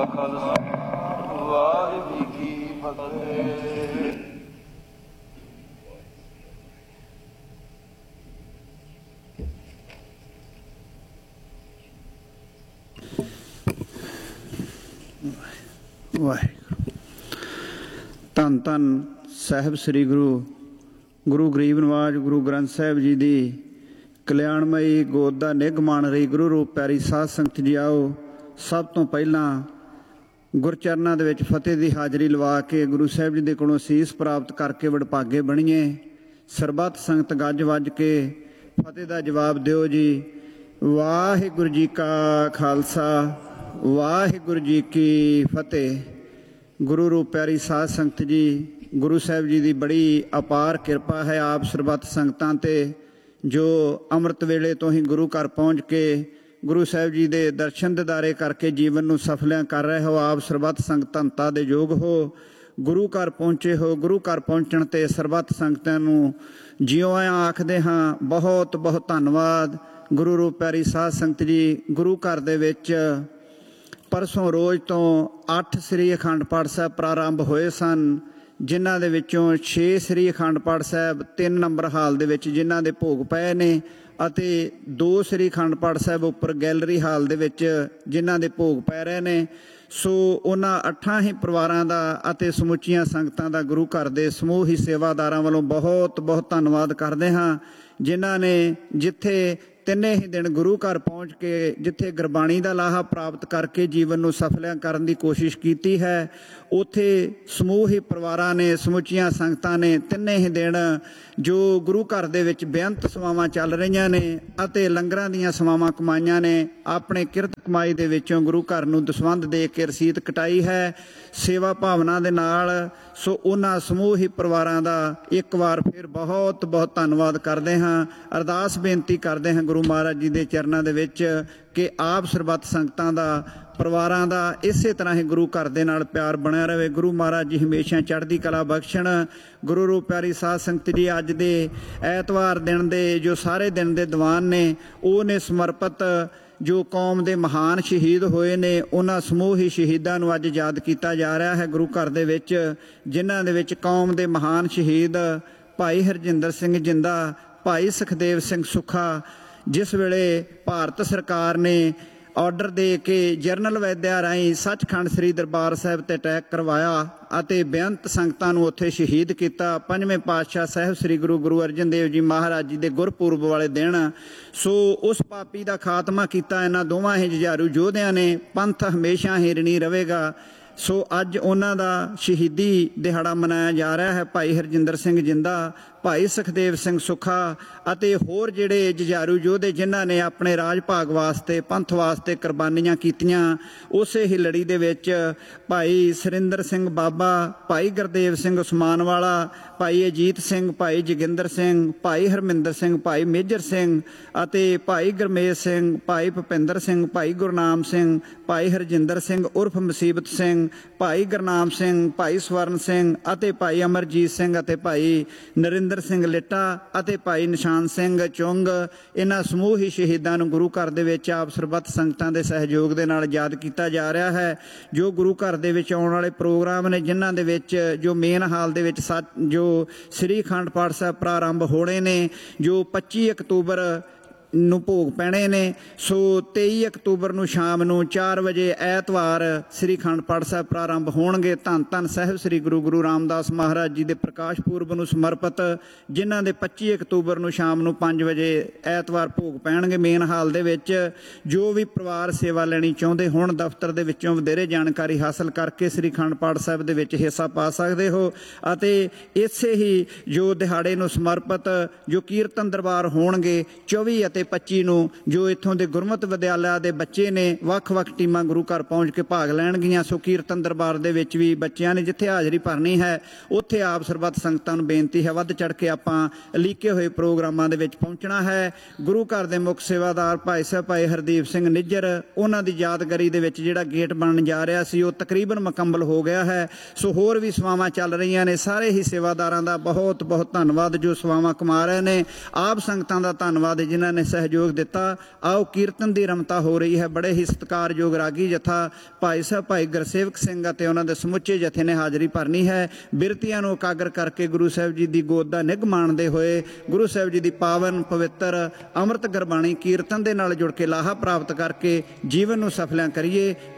ਕਾ ਖਾਲਸਾ ਵਾਹਿਗੁਰੂ ਜੀ ਕੀ ਫਤਿਹ। ਵਾਹਿਗੁਰੂ। ਧੰਨ ਧੰਨ ਸਾਹਿਬ ਸ੍ਰੀ ਗੁਰੂ ਗਰੀਬ ਨਿਵਾਜ ਗੁਰੂ ਗ੍ਰੰਥ ਸਾਹਿਬ ਜੀ ਦੀ ਕਲਿਆਣਮਈ ਗੋਦ ਦਾ ਨਿੱਘ ਮਾਣ ਰਹੀ ਗੁਰੂ ਰੂਪ ਪਿਆਰੀ ਸਾਧ ਸੰਗਤ ਜੀ। ਆਓ ਸਭ ਤੋਂ ਪਹਿਲਾਂ ਗੁਰਚਰਨਾਂ ਦੇ ਵਿੱਚ ਫਤਿਹ ਦੀ ਹਾਜ਼ਰੀ ਲਵਾ ਕੇ ਗੁਰੂ ਸਾਹਿਬ ਜੀ ਦੇ ਕੋਲੋਂ ਅਸੀਸ ਪ੍ਰਾਪਤ ਕਰਕੇ ਵਡਭਾਗੇ ਬਣੀਏ। ਸਰਬੱਤ ਸੰਗਤ ਗੱਜ ਵੱਜ ਕੇ ਫਤਿਹ ਦਾ ਜਵਾਬ ਦਿਓ ਜੀ। ਵਾਹਿਗੁਰੂ ਜੀ ਕਾ ਖਾਲਸਾ ਵਾਹਿਗੁਰੂ ਜੀ ਕੀ ਫਤਿਹ। ਗੁਰੂ ਰੂਪ ਪਿਆਰੀ ਸਾਧ ਸੰਗਤ ਜੀ, ਗੁਰੂ ਸਾਹਿਬ ਜੀ ਦੀ ਬੜੀ ਅਪਾਰ ਕਿਰਪਾ ਹੈ ਆਪ ਸਰਬੱਤ ਸੰਗਤਾਂ 'ਤੇ, ਜੋ ਅੰਮ੍ਰਿਤ ਵੇਲੇ ਤੋਂ ਹੀ ਗੁਰੂ ਘਰ ਪਹੁੰਚ ਕੇ ਗੁਰੂ ਸਾਹਿਬ ਜੀ ਦੇ ਦਰਸ਼ਨ ਦਿਦਾਰੇ ਕਰਕੇ ਜੀਵਨ ਨੂੰ ਸਫਲਿਆਂ ਕਰ ਰਹੇ ਹੋ। ਆਪ ਸਰਬੱਤ ਸੰਗਤ ਧੰਨਤਾ ਦੇ ਯੋਗ ਹੋ, ਗੁਰੂ ਘਰ ਪਹੁੰਚੇ ਹੋ। ਗੁਰੂ ਘਰ ਪਹੁੰਚਣ 'ਤੇ ਸਰਬੱਤ ਸੰਗਤਾਂ ਨੂੰ ਜਿਉਂ ਆਇਆਂ ਆਖਦੇ ਹਾਂ। ਬਹੁਤ ਬਹੁਤ ਧੰਨਵਾਦ ਗੁਰੂ ਰੂਪ ਪਿਆਰੀ ਸਾਧ ਸੰਗਤ ਜੀ। ਗੁਰੂ ਘਰ ਦੇ ਵਿੱਚ ਪਰਸੋਂ ਰੋਜ਼ ਤੋਂ 8 ਸ੍ਰੀ ਅਖੰਡ ਪਾਠ ਸਾਹਿਬ ਪ੍ਰਾਰੰਭ ਹੋਏ ਸਨ, ਜਿਨ੍ਹਾਂ ਦੇ ਵਿੱਚੋਂ 6 ਸ੍ਰੀ ਅਖੰਡ ਪਾਠ ਸਾਹਿਬ 3 ਨੰਬਰ ਹਾਲ ਦੇ ਵਿੱਚ ਜਿਨ੍ਹਾਂ ਦੇ ਭੋਗ ਪਏ ਨੇ, ਅਤੇ 2 ਸ੍ਰੀ ਅਖੰਡ ਪਾਠ ਸਾਹਿਬ ਉੱਪਰ ਗੈਲਰੀ ਹਾਲ ਦੇ ਵਿੱਚ ਜਿਨ੍ਹਾਂ ਦੇ ਭੋਗ ਪੈ ਰਹੇ ਨੇ। ਸੋ ਉਹਨਾਂ 8 ਹੀ ਪਰਿਵਾਰਾਂ ਦਾ ਅਤੇ ਸਮੁੱਚੀਆਂ ਸੰਗਤਾਂ ਦਾ ਗੁਰੂ ਘਰ ਦੇ ਸਮੂਹ ਹੀ ਸੇਵਾਦਾਰਾਂ ਵੱਲੋਂ ਬਹੁਤ ਬਹੁਤ ਧੰਨਵਾਦ ਕਰਦੇ ਹਾਂ, ਜਿਨ੍ਹਾਂ ਨੇ ਜਿੱਥੇ ਤਿੰਨੇ ਹੀ ਦਿਨ ਗੁਰੂ ਘਰ ਪਹੁੰਚ ਕੇ ਜਿੱਥੇ ਗੁਰਬਾਣੀ ਦਾ ਲਾਹਾ ਪ੍ਰਾਪਤ ਕਰਕੇ ਜੀਵਨ ਨੂੰ ਸਫਲਿਆਂ ਕਰਨ ਦੀ ਕੋਸ਼ਿਸ਼ ਕੀਤੀ ਹੈ, ਉੱਥੇ ਸਮੂਹ ਹੀ ਪਰਿਵਾਰਾਂ ਨੇ, ਸਮੁੱਚੀਆਂ ਸੰਗਤਾਂ ਨੇ ਤਿੰਨੇ ਹੀ ਦਿਨ ਜੋ ਗੁਰੂ ਘਰ ਦੇ ਵਿੱਚ ਬੇਅੰਤ ਸੇਵਾਵਾਂ ਚੱਲ ਰਹੀਆਂ ਨੇ ਅਤੇ ਲੰਗਰਾਂ ਦੀਆਂ ਸੇਵਾਵਾਂ ਕਮਾਈਆਂ ਨੇ, ਆਪਣੇ ਕਿਰਤ ਕਮਾਈ ਦੇ ਵਿੱਚੋਂ ਗੁਰੂ ਘਰ ਨੂੰ ਦਸਵੰਧ ਦੇ ਕੇ ਰਸੀਦ ਕਟਾਈ ਹੈ ਸੇਵਾ ਭਾਵਨਾ ਦੇ ਨਾਲ। ਸੋ ਉਹਨਾਂ ਸਮੂਹ ਹੀ ਪਰਿਵਾਰਾਂ ਦਾ ਇੱਕ ਵਾਰ ਫਿਰ ਬਹੁਤ ਬਹੁਤ ਧੰਨਵਾਦ ਕਰਦੇ ਹਾਂ। ਅਰਦਾਸ ਬੇਨਤੀ ਕਰਦੇ ਹਾਂ ਗੁਰੂ ਮਹਾਰਾਜ ਜੀ ਦੇ ਚਰਨਾਂ ਦੇ ਵਿੱਚ ਕਿ ਆਪ ਸਰਬੱਤ ਸੰਗਤਾਂ ਦਾ, ਪਰਿਵਾਰਾਂ ਦਾ ਇਸੇ ਤਰ੍ਹਾਂ ਹੀ ਗੁਰੂ ਘਰ ਦੇ ਨਾਲ ਪਿਆਰ ਬਣਿਆ ਰਹੇ। ਗੁਰੂ ਮਹਾਰਾਜ ਜੀ ਹਮੇਸ਼ਾ ਚੜ੍ਹਦੀ ਕਲਾ ਬਖਸ਼ਣ। ਗੁਰੂ ਰੂਪ ਪਿਆਰੀ ਸਾਧ ਸੰਗਤ ਜੀ, ਅੱਜ ਦੇ ਐਤਵਾਰ ਦਿਨ ਦੇ ਜੋ ਸਾਰੇ ਦਿਨ ਦੇ ਦੀਵਾਨ ਨੇ, ਉਹ ਨੇ ਸਮਰਪਿਤ ਜੋ ਕੌਮ ਦੇ ਮਹਾਨ ਸ਼ਹੀਦ ਹੋਏ ਨੇ, ਉਹਨਾਂ ਸਮੂਹ ਹੀ ਸ਼ਹੀਦਾਂ ਨੂੰ ਅੱਜ ਯਾਦ ਕੀਤਾ ਜਾ ਰਿਹਾ ਹੈ ਗੁਰੂ ਘਰ ਦੇ ਵਿੱਚ, ਜਿਨ੍ਹਾਂ ਦੇ ਵਿੱਚ ਕੌਮ ਦੇ ਮਹਾਨ ਸ਼ਹੀਦ ਭਾਈ ਹਰਜਿੰਦਰ ਸਿੰਘ ਜਿੰਦਾ, ਭਾਈ ਸੁਖਦੇਵ ਸਿੰਘ ਸੁੱਖਾ, ਜਿਸ ਵੇਲੇ ਭਾਰਤ ਸਰਕਾਰ ਨੇ ਆਰਡਰ ਦੇ ਕੇ ਜਰਨਲ ਵੈਦਿਆ ਰਾਹੀਂ ਸੱਚਖੰਡ ਸ੍ਰੀ ਦਰਬਾਰ ਸਾਹਿਬ 'ਤੇ ਅਟੈਕ ਕਰਵਾਇਆ ਅਤੇ ਬੇਅੰਤ ਸੰਗਤਾਂ ਨੂੰ ਉੱਥੇ ਸ਼ਹੀਦ ਕੀਤਾ। 5ਵੇਂ ਪਾਤਸ਼ਾਹ ਸਾਹਿਬ ਸ੍ਰੀ ਗੁਰੂ ਅਰਜਨ ਦੇਵ ਜੀ ਮਹਾਰਾਜ ਜੀ ਦੇ ਗੁਰਪੁਰਬ ਵਾਲੇ ਦਿਨ ਸੋ ਉਸ ਪਾਪੀ ਦਾ ਖਾਤਮਾ ਕੀਤਾ ਇਹਨਾਂ ਦੋਵਾਂ ਹੀ ਜੁਝਾਰੂ ਯੋਧਿਆਂ ਨੇ। ਪੰਥ ਹਮੇਸ਼ਾ ਹੀ ਰਿਣੀ ਰਹੇਗਾ। ਸੋ ਅੱਜ ਉਹਨਾਂ ਦਾ ਸ਼ਹੀਦੀ ਦਿਹਾੜਾ ਮਨਾਇਆ ਜਾ ਰਿਹਾ ਹੈ। ਭਾਈ ਹਰਜਿੰਦਰ ਸਿੰਘ ਜਿੰਦਾ, ਭਾਈ ਸੁਖਦੇਵ ਸਿੰਘ ਸੁੱਖਾ ਅਤੇ ਹੋਰ ਜਿਹੜੇ ਜੁਝਾਰੂ ਯੋਧੇ ਜਿਨ੍ਹਾਂ ਨੇ ਆਪਣੇ ਰਾਜ ਭਾਗ ਵਾਸਤੇ, ਪੰਥ ਵਾਸਤੇ ਕੁਰਬਾਨੀਆਂ ਕੀਤੀਆਂ। ਉਸੇ ਹੀ ਲੜੀ ਦੇ ਵਿੱਚ ਭਾਈ ਸੁਰਿੰਦਰ ਸਿੰਘ ਬਾਬਾ, ਭਾਈ ਗੁਰਦੇਵ ਸਿੰਘ ਉਸਮਾਨ ਵਾਲਾ, ਭਾਈ ਅਜੀਤ ਸਿੰਘ, ਭਾਈ ਜੋਗਿੰਦਰ ਸਿੰਘ, ਭਾਈ ਹਰਮਿੰਦਰ ਸਿੰਘ, ਭਾਈ ਮੇਜਰ ਸਿੰਘ ਅਤੇ ਭਾਈ ਗੁਰਮੇਜ ਸਿੰਘ, ਭਾਈ ਭੁਪਿੰਦਰ ਸਿੰਘ, ਭਾਈ ਗੁਰਨਾਮ ਸਿੰਘ, ਭਾਈ ਹਰਜਿੰਦਰ ਸਿੰਘ ਉਰਫ ਮੁਸੀਬਤ ਸਿੰਘ, ਭਾਈ ਗੁਰਨਾਮ ਸਿੰਘ, ਭਾਈ ਸਵਰਨ ਸਿੰਘ ਅਤੇ ਭਾਈ ਅਮਰਜੀਤ ਸਿੰਘ ਅਤੇ ਭਾਈ ਨਰਿੰਦਰ ਸਿੰਘ ਲਿੱਟਾ ਅਤੇ ਭਾਈ ਨਿਸ਼ਾਨ ਸਿੰਘ ਚੁੰਗ। ਇਹਨਾਂ ਸਮੂਹ ਹੀ ਸ਼ਹੀਦਾਂ ਨੂੰ ਗੁਰੂ ਘਰ ਦੇ ਵਿੱਚ ਆਪ ਸਰਬੱਤ ਸੰਗਤਾਂ ਦੇ ਸਹਿਯੋਗ ਦੇ ਨਾਲ ਯਾਦ ਕੀਤਾ ਜਾ ਰਿਹਾ ਹੈ। ਜੋ ਗੁਰੂ ਘਰ ਦੇ ਵਿੱਚ ਆਉਣ ਵਾਲੇ ਪ੍ਰੋਗਰਾਮ ਨੇ, ਜਿਨ੍ਹਾਂ ਦੇ ਵਿੱਚ ਜੋ ਮੇਨ ਹਾਲ ਦੇ ਵਿੱਚ ਜੋ ਸ੍ਰੀ ਅਖੰਡ ਪਾਠ ਸਾਹਿਬ ਪ੍ਰਾਰੰਭ ਹੋਣੇ ਨੇ, ਜੋ 25 ਅਕਤੂਬਰ ਨੂੰ ਭੋਗ ਪੈਣੇ ਨੇ। ਸੋ 23 ਅਕਤੂਬਰ ਨੂੰ ਸ਼ਾਮ ਨੂੰ 4 ਵਜੇ ਐਤਵਾਰ ਸ੍ਰੀ ਅਖੰਡ ਪਾਠ ਸਾਹਿਬ ਪ੍ਰਾਰੰਭ ਹੋਣਗੇ। ਧੰਨ ਧੰਨ ਸਾਹਿਬ ਸ੍ਰੀ ਗੁਰੂ ਰਾਮਦਾਸ ਮਹਾਰਾਜ ਜੀ ਦੇ ਪ੍ਰਕਾਸ਼ ਪੁਰਬ ਨੂੰ ਸਮਰਪਿਤ, ਜਿਨ੍ਹਾਂ ਦੇ 25 ਅਕਤੂਬਰ ਨੂੰ ਸ਼ਾਮ ਨੂੰ 5 ਵਜੇ ਐਤਵਾਰ ਭੋਗ ਪੈਣਗੇ ਮੇਨ ਹਾਲ ਦੇ ਵਿੱਚ। ਜੋ ਵੀ ਪਰਿਵਾਰ ਸੇਵਾ ਲੈਣੀ ਚਾਹੁੰਦੇ ਹੋਣ, ਦਫ਼ਤਰ ਦੇ ਵਿੱਚੋਂ ਵਧੇਰੇ ਜਾਣਕਾਰੀ ਹਾਸਲ ਕਰਕੇ ਸ੍ਰੀ ਅਖੰਡ ਪਾਠ ਸਾਹਿਬ ਦੇ ਵਿੱਚ ਹਿੱਸਾ ਪਾ ਸਕਦੇ ਹੋ। ਅਤੇ ਇਸੇ ਹੀ ਜੋ ਦਿਹਾੜੇ ਨੂੰ ਸਮਰਪਿਤ ਜੋ ਕੀਰਤਨ ਦਰਬਾਰ ਹੋਣਗੇ 24 ਅਤੇ 25 ਨੂੰ, ਜੋ ਇੱਥੋਂ ਦੇ ਗੁਰਮਤਿ ਵਿਦਿਆਲਿਆ ਦੇ ਬੱਚੇ ਨੇ, ਵੱਖ-ਵੱਖ ਟੀਮਾਂ ਗੁਰੂ ਘਰ ਪਹੁੰਚ ਕੇ ਭਾਗ ਲੈਣਗੀਆਂ। ਸੋ ਕੀਰਤਨ ਦਰਬਾਰ ਦੇ ਵਿੱਚ ਵੀ ਬੱਚਿਆਂ ਨੇ ਜਿੱਥੇ ਹਾਜ਼ਰੀ ਭਰਨੀ ਹੈ, ਉੱਥੇ ਆਪ ਸਰਬੱਤ ਸੰਗਤਾਂ ਨੂੰ ਬੇਨਤੀ ਹੈ ਵੱਧ ਚੜ੍ਹ ਕੇ ਆਪਾਂ ਲੀਕੇ ਹੋਏ ਪ੍ਰੋਗਰਾਮਾਂ ਦੇ ਵਿੱਚ ਪਹੁੰਚਣਾ ਹੈ। ਗੁਰੂ ਘਰ ਦੇ ਮੁੱਖ ਸੇਵਾਦਾਰ ਭਾਈ ਸਾਹਿਬ ਭਾਈ ਹਰਦੀਪ ਸਿੰਘ ਨਿੱਜਰ, ਉਹਨਾਂ ਦੀ ਯਾਦਗਾਰੀ ਦੇ ਵਿੱਚ ਜਿਹੜਾ ਗੇਟ ਬਣਨ ਜਾ ਰਿਹਾ ਸੀ, ਉਹ ਤਕਰੀਬਨ ਮੁਕੰਮਲ ਹੋ ਗਿਆ ਹੈ। ਸੋ ਹੋਰ ਵੀ ਸੇਵਾਵਾਂ ਚੱਲ ਰਹੀਆਂ ਨੇ। ਸਾਰੇ ਹੀ ਸੇਵਾਦਾਰਾਂ ਦਾ ਬਹੁਤ ਬਹੁਤ ਧੰਨਵਾਦ ਜੋ ਸੇਵਾਵਾਂ ਕਮਾ ਰਹੇ ਨੇ। ਆਪ ਸੰਗਤਾਂ ਦਾ ਧੰਨਵਾਦ ਜਿਨ੍ਹਾਂ ਨੇ ਸਹਿਯੋਗ ਦਿੱਤਾ। ਆਓ ਕੀਰਤਨ ਦੀ ਰਮਤਾ ਹੋ ਰਹੀ ਹੈ। ਬੜੇ ਹੀ ਸਤਿਕਾਰਯੋਗ ਰਾਗੀ ਜਥਾ ਭਾਈ ਸਾਹਿਬ ਭਾਈ ਗੁਰਸੇਵਕ ਸਿੰਘ ਅਤੇ ਉਹਨਾਂ ਦੇ ਸਮੁੱਚੇ ਜਥੇ ਨੇ ਹਾਜ਼ਰੀ ਭਰਨੀ ਹੈ। ਬਿਰਤੀਆਂ ਨੂੰ ਇਕਾਗਰ ਕਰਕੇ ਗੁਰੂ ਸਾਹਿਬ ਜੀ ਦੀ ਗੋਦ ਦਾ ਨਿੱਘ ਮਾਣਦੇ ਹੋਏ ਗੁਰੂ ਸਾਹਿਬ ਜੀ ਦੀ ਪਾਵਨ ਪਵਿੱਤਰ ਅੰਮ੍ਰਿਤ ਗੁਰਬਾਣੀ ਕੀਰਤਨ ਦੇ ਨਾਲ ਜੁੜ ਕੇ ਲਾਹਾ ਪ੍ਰਾਪਤ ਕਰਕੇ ਜੀਵਨ ਨੂੰ ਸਫਲਿਆਂ ਕਰੀਏ।